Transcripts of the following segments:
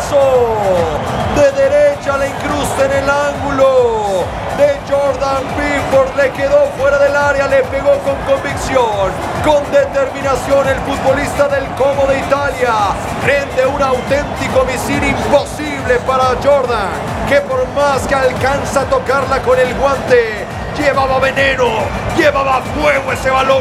pasó. De derecha la incrusta en el ángulo de Jordan Pickford, le quedó fuera del área, le pegó con convicción, con determinación el futbolista del Como de Italia, frente a un auténtico misil imposible para Jordan, que por más que alcanza a tocarla con el guante, llevaba veneno, llevaba fuego ese balón.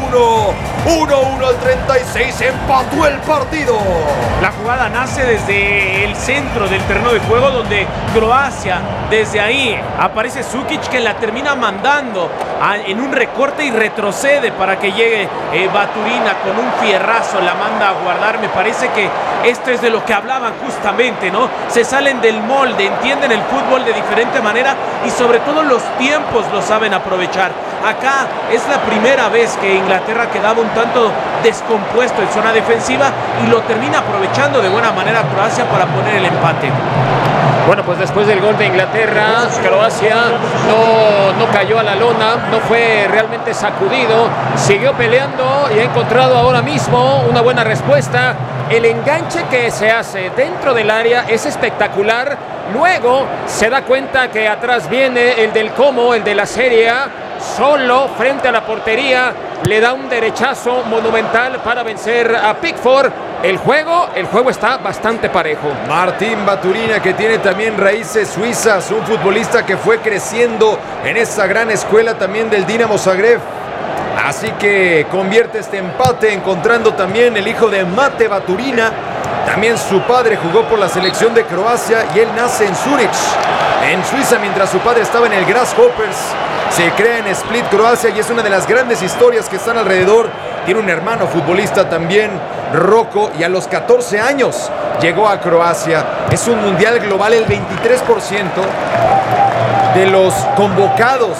1-1 al 36, empató el partido. La jugada nace desde el centro del terreno de juego, donde Croacia, desde ahí aparece Sukic, que la termina mandando en un recorte y retrocede para que llegue Baturina con un fierrazo, la manda a guardar. Me parece que esto es de lo que hablaban justamente, ¿no? Se salen del molde, entienden el fútbol de diferente manera y sobre todo los tiempos los saben aprovechar. Acá es la primera vez que Inglaterra quedaba un tanto descompuesto en zona defensiva y lo termina aprovechando de buena manera Croacia para poner el empate. Bueno, pues después del gol de Inglaterra, Croacia no cayó a la lona, no fue realmente sacudido, siguió peleando y ha encontrado ahora mismo una buena respuesta. El enganche que se hace dentro del área es espectacular. Luego se da cuenta que atrás viene el del Como, el de la Serie A, solo frente a la portería, le da un derechazo monumental para vencer a Pickford. El juego está bastante parejo. Martín Baturina, que tiene también raíces suizas, un futbolista que fue creciendo en esa gran escuela también del Dinamo Zagreb. Así que convierte este empate, encontrando también el hijo de Mate Baturina. También su padre jugó por la selección de Croacia y él nace en Zurich, en Suiza, mientras su padre estaba en el Grasshoppers. Se crea en Split, Croacia, y es una de las grandes historias que están alrededor. Tiene un hermano futbolista también, Rocco, y a los 14 años llegó a Croacia. Es un mundial global, el 23% de los convocados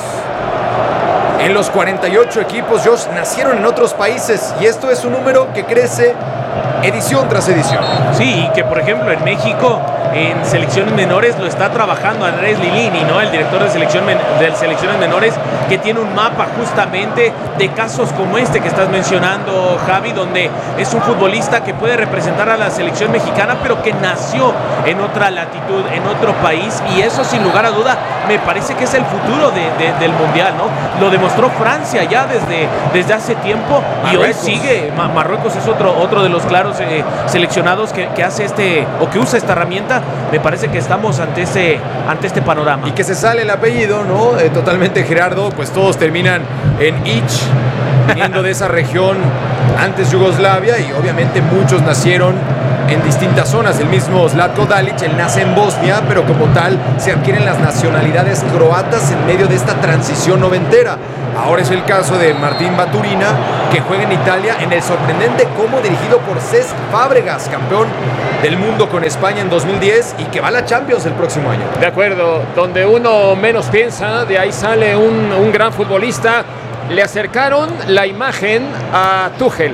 en los 48 equipos, Josh, nacieron en otros países, y esto es un número que crece edición tras edición. Sí, que por ejemplo en México, en selecciones menores, lo está trabajando Andrés Lilini, ¿no? El director de selecciones menores, que tiene un mapa justamente de casos como este que estás mencionando, Javi, donde es un futbolista que puede representar a la selección mexicana, pero que nació en otra latitud, en otro país, y eso sin lugar a duda me parece que es el futuro del Mundial, ¿no? Lo demostró Francia ya desde hace tiempo, y hoy sigue. Marruecos es otro de los claros seleccionados que hace o que usa esta herramienta. Me parece que estamos ante este panorama. Y que se sale el apellido, ¿no? Totalmente, Gerardo, pues todos terminan en Ich, viniendo de esa región antes Yugoslavia, y obviamente muchos nacieron en distintas zonas. El mismo Zlatko Dalic, él nace en Bosnia, pero como tal se adquieren las nacionalidades croatas en medio de esta transición noventera. Ahora es el caso de Martín Baturina, que juega en Italia en el sorprendente Como, dirigido por Cesc Fábregas, campeón del mundo con España en 2010 y que va a la Champions el próximo año. De acuerdo, donde uno menos piensa, de ahí sale un gran futbolista. Le acercaron la imagen a Tuchel.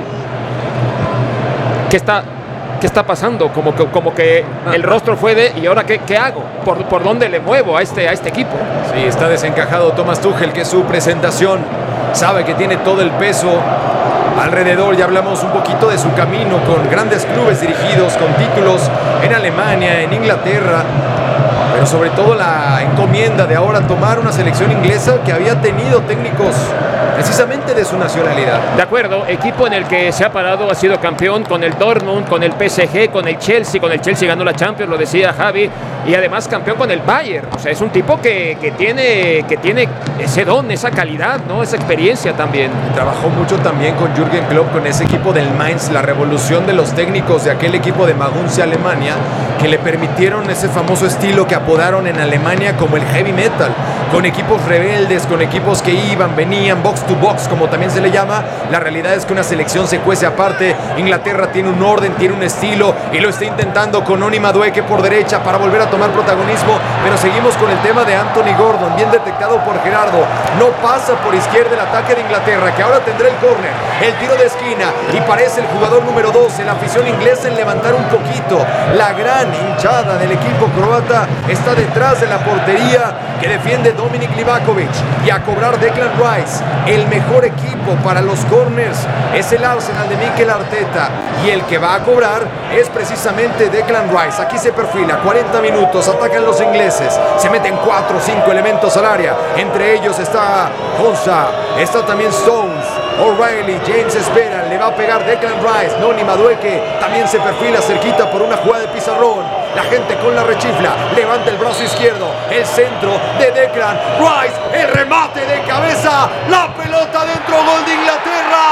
¿Qué está pasando? Como que el rostro fue de, ¿y ahora qué hago? ¿Por dónde le muevo a este equipo? Sí, está desencajado Thomas Tuchel, que es su presentación. Sabe que tiene todo el peso alrededor. Ya hablamos un poquito de su camino con grandes clubes dirigidos, con títulos en Alemania, en Inglaterra, pero sobre todo la encomienda de ahora tomar una selección inglesa que había tenido técnicos precisamente de su nacionalidad. De acuerdo, equipo en el que se ha parado, ha sido campeón con el Dortmund, con el PSG, con el Chelsea ganó la Champions, lo decía Javi, y además campeón con el Bayern. O sea, es un tipo que tiene ese don, esa calidad, ¿no? Esa experiencia también. Trabajó mucho también con Jürgen Klopp, con ese equipo del Mainz, la revolución de los técnicos de aquel equipo de Maguncia, Alemania, que le permitieron ese famoso estilo que apodaron en Alemania como el heavy metal, con equipos rebeldes, con equipos que iban, venían, box to box, como también se le llama. La realidad es que una selección se cuece aparte. Inglaterra tiene un orden, tiene un estilo, y lo está intentando con Oni Madueke por derecha para volver a tomar protagonismo, pero seguimos con el tema de Anthony Gordon, bien detectado por Gerardo. No pasa por izquierda el ataque de Inglaterra, que ahora tendrá el córner, el tiro de esquina, y parece el jugador número 2 en la afición inglesa en levantar un poquito. La gran hinchada del equipo croata está detrás de la portería que defiende Dominik Livakovic, y a cobrar Declan Rice, el mejor equipo para los corners es el Arsenal de Mikel Arteta, y el que va a cobrar es precisamente Declan Rice. Aquí se perfila, 40 minutos, atacan los ingleses, se meten 4 o 5 elementos al área, entre ellos está Konsa, está también Stones, O'Reilly, James espera, le va a pegar Declan Rice, Noni Madueke también se perfila cerquita por una jugada de pizarrón, la gente con la rechifla, levanta el brazo izquierdo, el centro de Declan Rice, el remate de cabeza, la pelota dentro, gol de Inglaterra,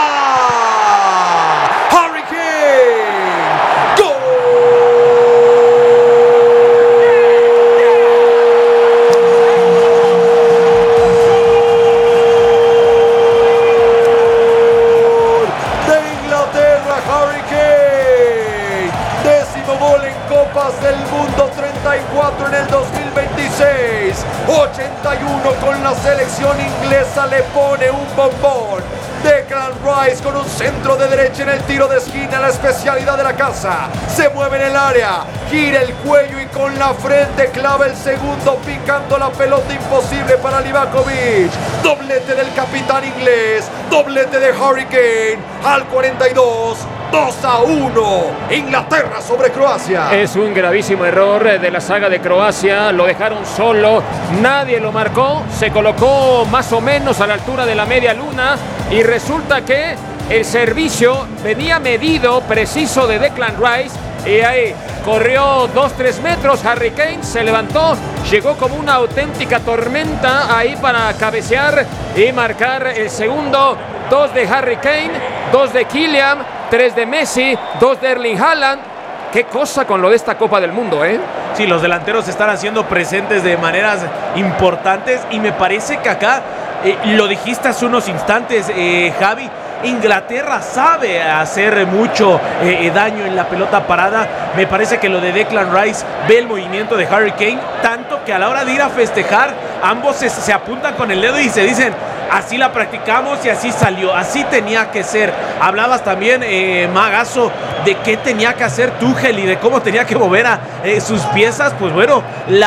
Harry Kane, ¡gol! Del mundo, 34 en el 2026, 81 con la selección inglesa, le pone un bombón. Declan Rice con un centro de derecha en el tiro de esquina, la especialidad de la casa, se mueve en el área, gira el cuello y con la frente clava el segundo, picando la pelota, imposible para Livakovic. Doblete del capitán inglés, doblete de Harry Kane al 42. 2-1, Inglaterra sobre Croacia. Es un gravísimo error de la saga de Croacia, lo dejaron solo, nadie lo marcó, se colocó más o menos a la altura de la media luna y resulta que el servicio venía medido, preciso, de Declan Rice, y ahí corrió 2-3 metros, Harry Kane se levantó, llegó como una auténtica tormenta ahí para cabecear y marcar el segundo. 2 de Harry Kane, 2 de Kylian, 3 de Messi, 2 de Erling Haaland. Qué cosa con lo de esta Copa del Mundo, ¿eh? Sí, los delanteros se están haciendo presentes de maneras importantes y me parece que acá, lo dijiste hace unos instantes, Javi, Inglaterra sabe hacer mucho daño en la pelota parada. Me parece que lo de Declan Rice, ve el movimiento de Harry Kane, tanto que a la hora de ir a festejar, ambos se apuntan con el dedo y se dicen: así la practicamos y así salió, así tenía que ser. Hablabas también, Magazo, de qué tenía que hacer Tuchel y de cómo tenía que mover a sus piezas. Pues bueno,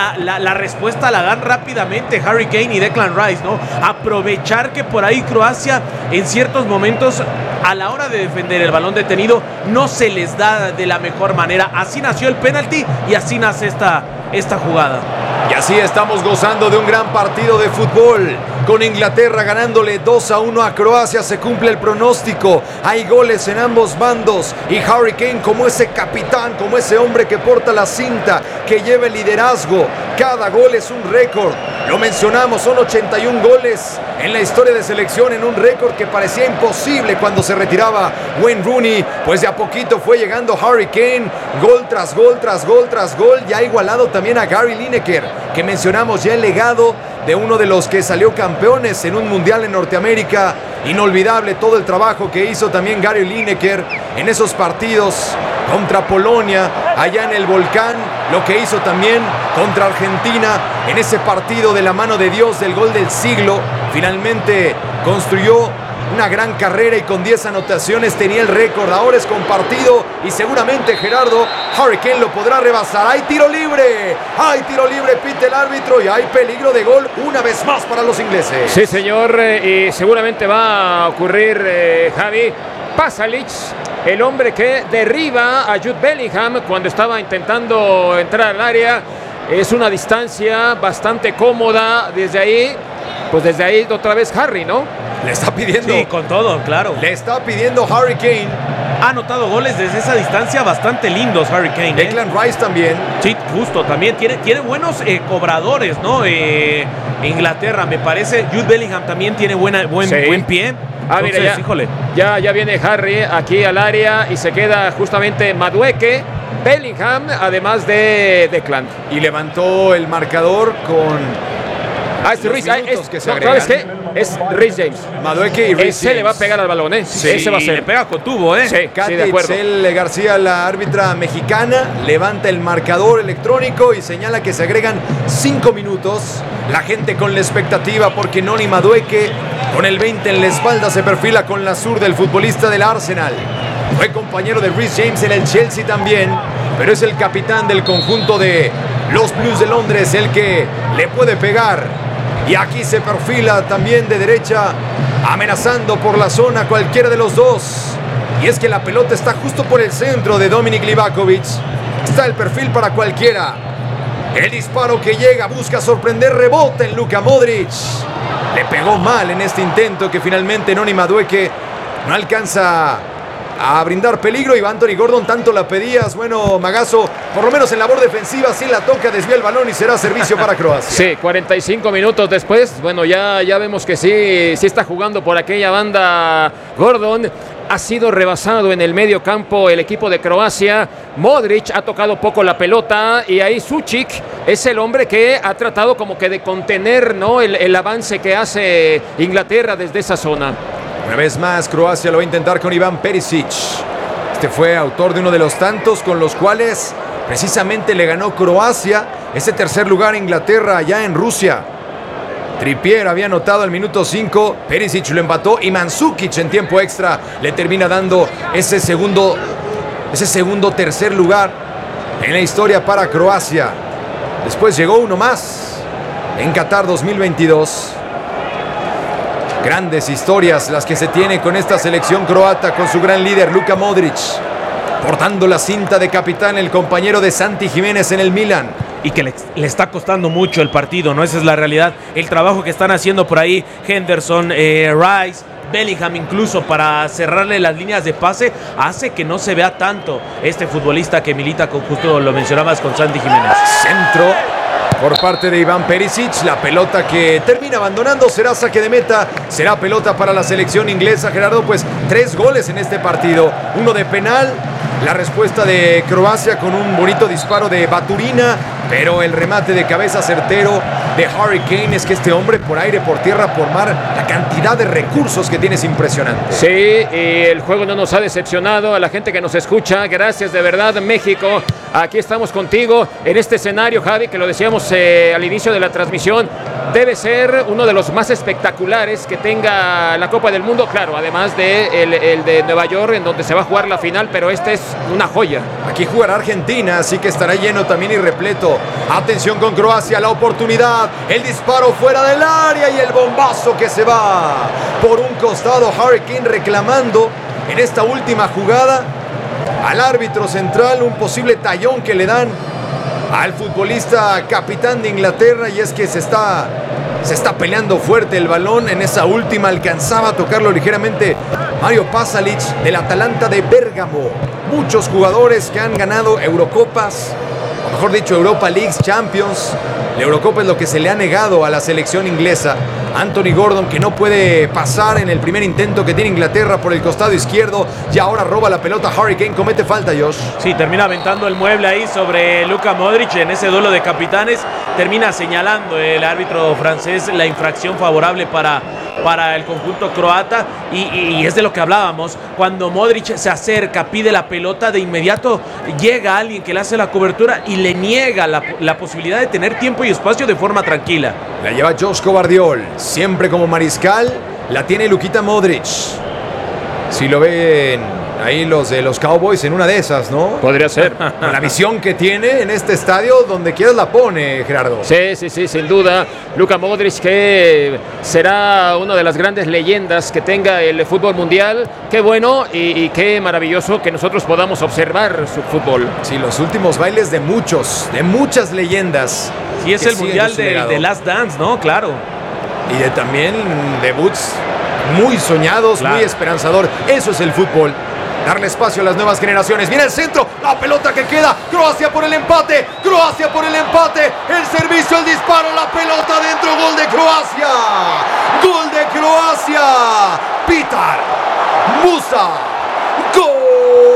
la respuesta la dan rápidamente Harry Kane y Declan Rice, ¿no? Aprovechar que por ahí Croacia en ciertos momentos a la hora de defender el balón detenido no se les da de la mejor manera. Así nació el penalti y así nace esta jugada. Y así estamos gozando de un gran partido de fútbol. Con Inglaterra ganándole 2-1 a Croacia, se cumple el pronóstico. Hay goles en ambos bandos. Y Harry Kane, como ese capitán, como ese hombre que porta la cinta, que lleva el liderazgo. Cada gol es un récord. Lo mencionamos, son 81 goles en la historia de selección, en un récord que parecía imposible cuando se retiraba Wayne Rooney. Pues de a poquito fue llegando Harry Kane, gol tras gol, tras gol, tras gol. Ya ha igualado también a Gary Lineker, que mencionamos ya el legado de uno de los que salió campeones en un mundial en Norteamérica. Inolvidable todo el trabajo que hizo también Gary Lineker en esos partidos contra Polonia, allá en el volcán, lo que hizo también contra Argentina en ese partido de la mano de Dios, del gol del siglo. Finalmente construyó una gran carrera y con 10 anotaciones tenía el récord. Ahora es compartido y seguramente, Gerardo, Harry Kane lo podrá rebasar. ¡Hay tiro libre! ¡Hay tiro libre! Pite el árbitro y hay peligro de gol una vez más para los ingleses. Sí, señor, y seguramente va a ocurrir, Javi. Pasalic, el hombre que derriba a Jude Bellingham cuando estaba intentando entrar al área. Es una distancia bastante cómoda desde ahí. Pues desde ahí otra vez Harry, ¿no? Le está pidiendo. Sí, con todo, claro. Le está pidiendo Harry Kane. Ha anotado goles desde esa distancia bastante lindos Harry Kane. Declan Rice también. Sí, justo, también tiene buenos cobradores, ¿no? Inglaterra, me parece. Jude Bellingham también tiene buen pie. Entonces, mira, híjole. Ya viene Harry aquí al área y se queda justamente Madueke, Bellingham, además de Declan. Y levantó el marcador con... es Rhys James. ¿Sabes qué? Es Rhys James. Madueke y Rhys James. Le va a pegar al balón, ¿eh? Sí, ese va a ser. Le pega con tubo, ¿eh? Sí, de acuerdo. Itzel García, la árbitra mexicana, levanta el marcador electrónico y señala que se agregan 5 minutos. La gente con la expectativa porque Noni Madueke, con el 20 en la espalda, se perfila con la zurda del futbolista del Arsenal. Fue compañero de Rhys James en el Chelsea también, pero es el capitán del conjunto de los Blues de Londres el que le puede pegar Y aquí se perfila también de derecha, amenazando por la zona cualquiera de los dos. Y es que la pelota está justo por el centro de Dominik Livakovic. Está el perfil para cualquiera. El disparo que llega busca sorprender, rebota en Luka Modric. Le pegó mal en este intento que finalmente Noni Madueke no alcanza a brindar peligro. Y Anthony Gordon, tanto la pedías. Bueno, Magazo, por lo menos en labor defensiva, sí la toca, desvía el balón y será servicio para Croacia. Sí, 45 minutos después, bueno, ya vemos que sí está jugando por aquella banda Gordon. Ha sido rebasado en el medio campo el equipo de Croacia. Modric ha tocado poco la pelota y ahí Sučić es el hombre que ha tratado como que de contener, ¿no?, el avance que hace Inglaterra desde esa zona. Una vez más, Croacia lo va a intentar con Ivan Perisic. Este fue autor de uno de los tantos con los cuales precisamente le ganó Croacia ese tercer lugar a Inglaterra allá en Rusia. Trippier había anotado al minuto 5, Perisic lo empató y Mandžukić en tiempo extra le termina dando ese segundo tercer lugar en la historia para Croacia. Después llegó uno más en Qatar 2022. Grandes historias las que se tiene con esta selección croata, con su gran líder Luka Modric, portando la cinta de capitán, el compañero de Santi Jiménez en el Milan. Y que le está costando mucho el partido, ¿no? Esa es la realidad. El trabajo que están haciendo por ahí Henderson, Rice, Bellingham incluso para cerrarle las líneas de pase, hace que no se vea tanto este futbolista que milita, con, justo lo mencionabas, con Santi Jiménez. Centro por parte de Ivan Perisic, la pelota que termina abandonando, será saque de meta, será pelota para la selección inglesa. Gerardo, pues 3 goles en este partido, uno de penal, la respuesta de Croacia con un bonito disparo de Baturina, pero el remate de cabeza certero de Harry Kane. Es que este hombre, por aire, por tierra, por mar, la cantidad de recursos que tiene es impresionante. Sí, y el juego no nos ha decepcionado. A la gente que nos escucha, gracias de verdad, México. Aquí estamos contigo en este escenario, Javi, que lo decíamos al inicio de la transmisión. Debe ser uno de los más espectaculares que tenga la Copa del Mundo, claro, además de el de Nueva York, en donde se va a jugar la final, pero este es una joya. Aquí jugará Argentina, así que estará lleno también y repleto. Atención con Croacia, la oportunidad, el disparo fuera del área y el bombazo que se va por un costado. Harry Kane reclamando en esta última jugada al árbitro central un posible tallón que le dan al futbolista capitán de Inglaterra, y es que se está peleando fuerte el balón. En esa última alcanzaba a tocarlo ligeramente Mario Pasalic del Atalanta de Bérgamo. Muchos jugadores que han ganado Eurocopas, o mejor dicho Europa Leagues, Champions. La Eurocopa es lo que se le ha negado a la selección inglesa. Anthony Gordon, que no puede pasar en el primer intento que tiene Inglaterra por el costado izquierdo, y ahora roba la pelota Harry Kane, comete falta, Josh. Sí, termina aventando el mueble ahí sobre Luka Modric en ese duelo de capitanes. Termina señalando el árbitro francés la infracción favorable para el conjunto croata, y es de lo que hablábamos. Cuando Modric se acerca, pide la pelota, de inmediato llega alguien que le hace la cobertura y le niega la posibilidad de tener tiempo y espacio de forma tranquila. La lleva Joško Vardiol, siempre como mariscal, la tiene Lukita Modric. Si lo ven ahí los de los Cowboys, en una de esas, ¿no? Podría ser. Con la visión que tiene en este estadio, donde quieras la pone, Gerardo. Sí, sin duda. Luka Modric, que será una de las grandes leyendas que tenga el fútbol mundial. Qué bueno y qué maravilloso que nosotros podamos observar su fútbol. Sí, los últimos bailes de muchas leyendas. Sí, es el mundial de Last Dance, ¿no? Claro. Y de también debuts muy soñados, claro, muy esperanzador. Eso es el fútbol. Darle espacio a las nuevas generaciones. Viene el centro, la pelota que queda. Croacia por el empate. Croacia por el empate. El servicio, el disparo, la pelota dentro. Gol de Croacia. Gol de Croacia. Petar Musa. Gol.